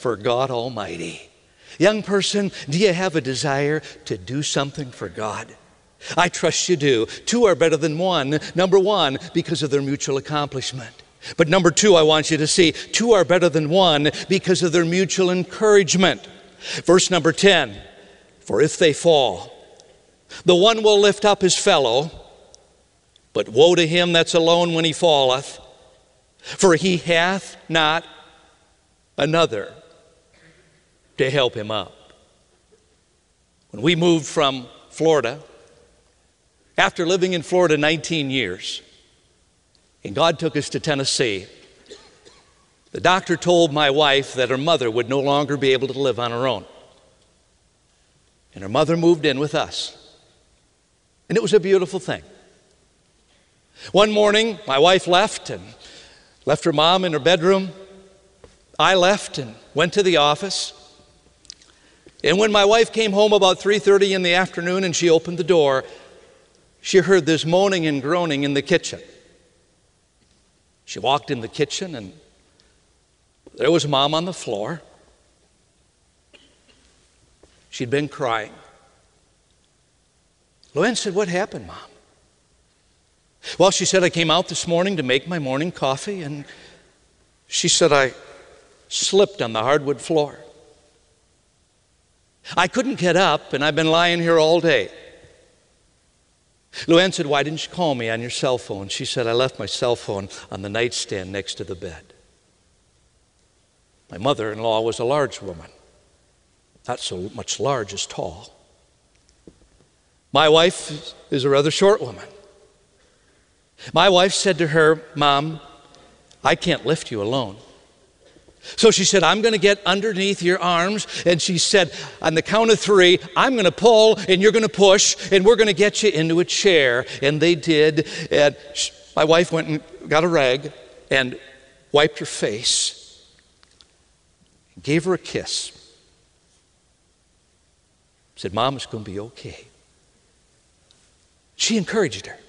for God Almighty. Young person, do you have a desire to do something for God? I trust you do. Two are better than one. Number one, because of their mutual accomplishment. But number two, I want you to see, two are better than one because of their mutual encouragement. Verse number 10, for if they fall, the one will lift up his fellow, but woe to him that's alone when he falleth, for he hath not another to help him up. When we moved from Florida, after living in Florida 19 years, and God took us to Tennessee, the doctor told my wife that her mother would no longer be able to live on her own. And her mother moved in with us. And it was a beautiful thing. One morning, my wife left her mom in her bedroom. I left and went to the office. And when my wife came home about 3:30 in the afternoon and she opened the door, she heard this moaning and groaning in the kitchen. She walked in the kitchen and there was Mom on the floor. She'd been crying. Luann said, "What happened, Mom?" Well, she said, "I came out this morning to make my morning coffee," and she said, "I slipped on the hardwood floor. I couldn't get up, and I've been lying here all day." Luann said, "Why didn't you call me on your cell phone?" She said, "I left my cell phone on the nightstand next to the bed." My mother-in-law was a large woman, not so much large as tall. My wife is a rather short woman. My wife said to her, "Mom, I can't lift you alone." So she said, "I'm going to get underneath your arms." And she said, on the count of three, I'm going to pull and you're going to push and we're going to get you into a chair. And they did. And my wife went and got a rag and wiped her face, gave her a kiss. Said, "Mom, it's going to be okay." She encouraged her.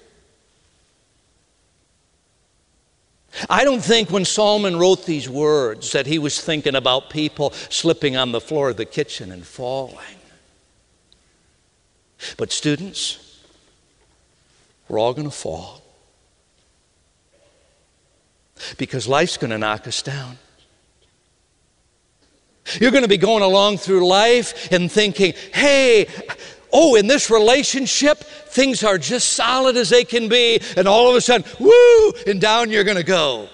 I don't think when Solomon wrote these words that he was thinking about people slipping on the floor of the kitchen and falling. But students, we're all going to fall. Because life's going to knock us down. You're going to be going along through life and thinking, hey, in this relationship, things are just solid as they can be, and all of a sudden, woo, and down you're going to go.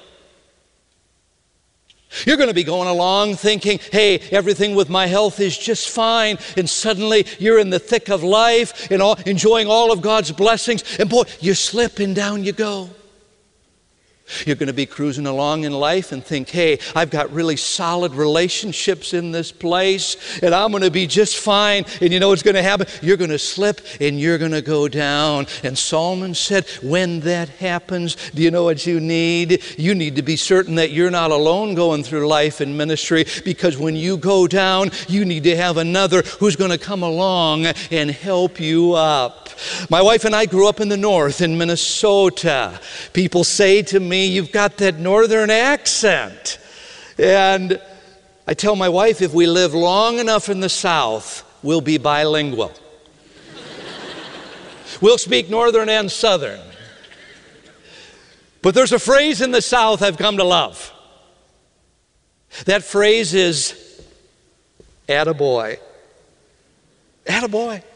You're going to be going along thinking, hey, everything with my health is just fine, and suddenly you're in the thick of life and enjoying all of God's blessings, and boy, you slip and down you go. You're going to be cruising along in life and think, hey, I've got really solid relationships in this place and I'm going to be just fine. And you know what's going to happen? You're going to slip and you're going to go down. And Solomon said, when that happens, do you know what you need? You need to be certain that you're not alone going through life and ministry, because when you go down, you need to have another who's going to come along and help you up. My wife and I grew up in the north in Minnesota. People say to me, "You've got that northern accent." And I tell my wife, if we live long enough in the South, we'll be bilingual. We'll speak northern and southern. But there's a phrase in the South I've come to love. That phrase is, attaboy. Attaboy.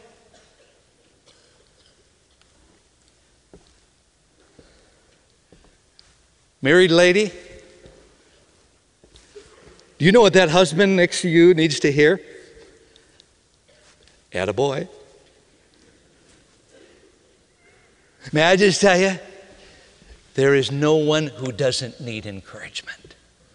Married lady, do you know what that husband next to you needs to hear? Attaboy. May I just tell you, there is no one who doesn't need encouragement.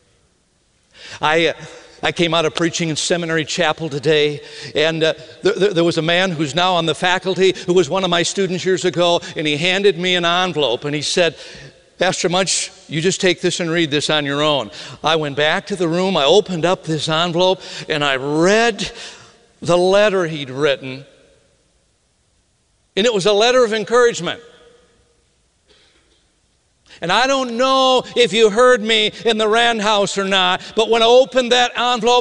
I came out of preaching in Seminary Chapel today, and there was a man who's now on the faculty who was one of my students years ago, and he handed me an envelope, and he said, "Pastor Munch, you just take this and read this on your own." I went back to the room, I opened up this envelope, and I read the letter he'd written. And it was a letter of encouragement. And I don't know if you heard me in the Rand House or not, but when I opened that envelope,